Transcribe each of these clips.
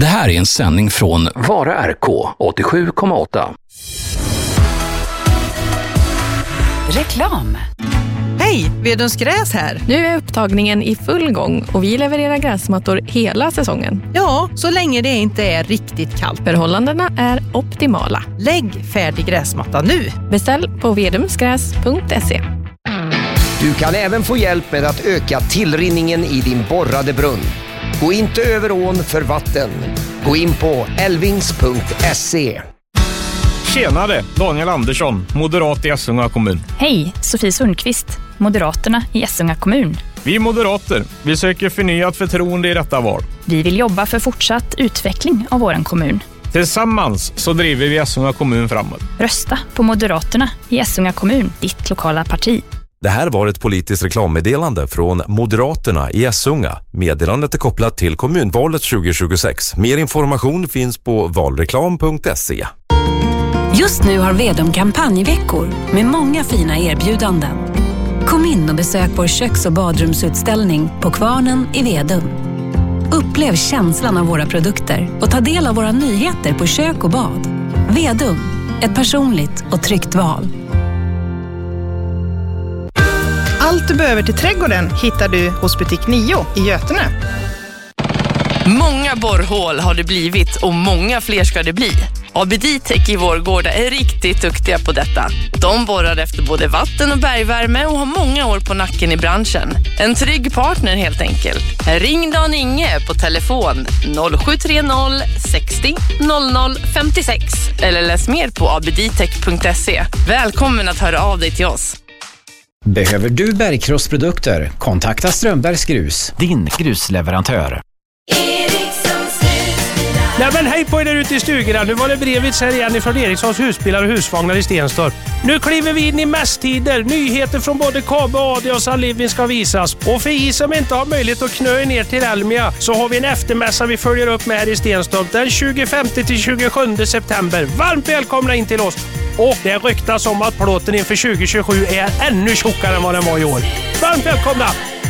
Det här är en sändning från Vara RK 87,8. Reklam. Hej, Vedums gräs här. Nu är upptagningen i full gång och vi levererar gräsmattor hela säsongen. Ja, så länge det inte är riktigt kallt. Förhållandena är optimala. Lägg färdig gräsmatta nu. Beställ på vedumsgräs.se. Du kan även få hjälp med att öka tillrinningen i din borrade brunn. Gå inte över ån för vatten. Gå in på elvings.se. Tjenare, Daniel Andersson, moderat i Essunga kommun. Hej, Sofie Sundqvist, Moderaterna i Essunga kommun. Vi moderater, vi söker förnyat förtroende i detta val. Vi vill jobba för fortsatt utveckling av våran kommun. Tillsammans så driver vi Essunga kommun framåt. Rösta på Moderaterna i Essunga kommun, ditt lokala parti. Det här var ett politiskt reklammeddelande från Moderaterna i Essunga. Meddelandet är kopplat till kommunvalet 2026. Mer information finns på valreklam.se. Just nu har Vedum kampanjveckor med många fina erbjudanden. Kom in och besök vår köks- och badrumsutställning på Kvarnen i Vedum. Upplev känslan av våra produkter och ta del av våra nyheter på kök och bad. Vedum, ett personligt och tryggt val. Allt du behöver till trädgården hittar du hos butik 9 i Götene. Många borrhål har det blivit och många fler ska det bli. ABD-Tech i Vårgårda är riktigt duktiga på detta. De borrar efter både vatten- och bergvärme och har många år på nacken i branschen. En trygg partner helt enkelt. Ring Dan Inge på telefon 0730 60 00 56 eller läs mer på abdtech.se. Välkommen att höra av dig till oss. Behöver du bergkrossprodukter? Kontakta Strömbergs Grus, din grusleverantör. Nej men hej på er där ute i stugorna. Nu var det Brevits här igen ifrån Erikssons husbilar och husvagnar i Stenstorp. Nu kliver vi in i mässtider. Nyheter från både KB, AD och Sun Living ska visas. Och för er som inte har möjlighet att knö ner till Elmia så har vi en eftermässa vi följer upp med här i Stenstorp den 25-27 september. Varmt välkomna in till oss. Och det ryktas om att plåten inför 2027 är ännu tjockare än vad den var i år. Varmt välkomna!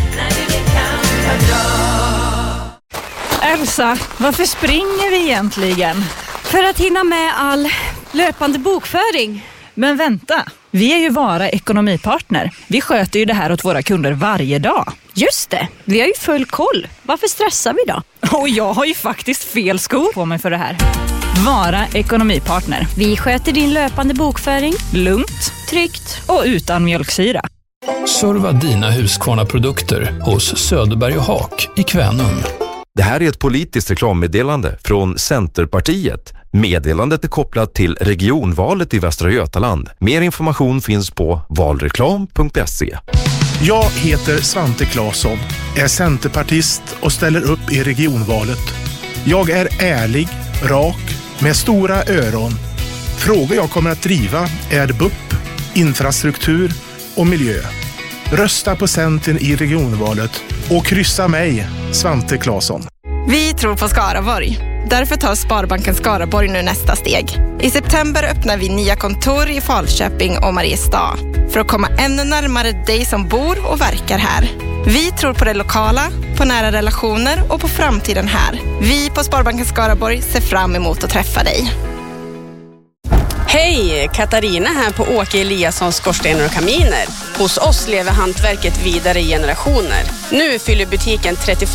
Elsa, varför springer vi egentligen? För att hinna med all löpande bokföring. Men vänta, vi är ju Vara ekonomipartner. Vi sköter ju det här åt våra kunder varje dag. Just det, vi har ju full koll. Varför stressar vi då? Och jag har ju faktiskt fel skor på mig för det här. Vara ekonomipartner. Vi sköter din löpande bokföring. Lugnt, tryggt och utan mjölksyra. Serva dina Husqvarna-produkter hos Söderberg och Haak i Kvänum. Det här är ett politiskt reklammeddelande från Centerpartiet. Meddelandet är kopplat till regionvalet i Västra Götaland. Mer information finns på valreklam.se. Jag heter Svante Claesson, är centerpartist och ställer upp i regionvalet. Jag är ärlig, rak, med stora öron. Frågor jag kommer att driva är BUP, infrastruktur och miljö. Rösta på Centern i regionvalet och kryssa mig, Svante Claesson. Vi tror på Skaraborg. Därför tar Sparbanken Skaraborg nu nästa steg. I september öppnar vi nya kontor i Falköping och Mariestad för att komma ännu närmare dig som bor och verkar här. Vi tror på det lokala, på nära relationer och på framtiden här. Vi på Sparbanken Skaraborg ser fram emot att träffa dig. Hej, Katarina här på Åke Eliassons skorstenar och kaminer. Hos oss lever hantverket vidare i generationer. Nu fyller butiken 35